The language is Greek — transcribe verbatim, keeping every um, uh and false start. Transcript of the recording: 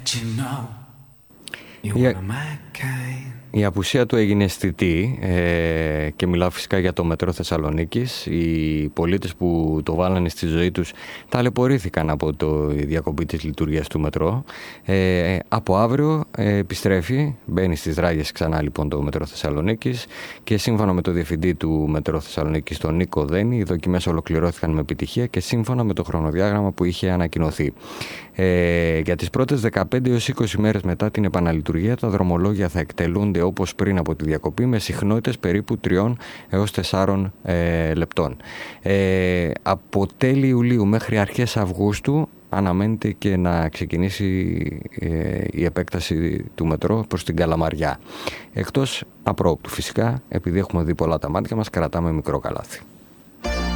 Η, η απουσία του έγινε αισθητή ε, και μιλάω φυσικά για το μετρό Θεσσαλονίκης. Οι πολίτες που το βάλανε στη ζωή τους ταλαιπωρήθηκαν από το διακοπή της λειτουργίας του μετρό. Ε, από αύριο ε, επιστρέφει, μπαίνει στις ράγες ξανά λοιπόν το μετρό Θεσσαλονίκης και σύμφωνα με το διευθυντή του μετρό Θεσσαλονίκης, τον Νίκο Δένη, οι δοκιμές ολοκληρώθηκαν με επιτυχία και σύμφωνα με το χρονοδιάγραμμα που είχε ανακοινωθεί. Ε, για τις πρώτες δεκαπέντε έως είκοσι μέρες μετά την επαναλειτουργία, τα δρομολόγια θα εκτελούνται όπως πριν από τη διακοπή με συχνότητες περίπου τριών έως τεσσάρων ε, λεπτών. Ε, από τέλη Ιουλίου μέχρι αρχές Αυγούστου αναμένεται και να ξεκινήσει ε, η επέκταση του μετρό προς την Καλαμαριά. Εκτός απρόοπτου φυσικά, επειδή έχουμε δει πολλά τα μάτια μας, κρατάμε μικρό καλάθι.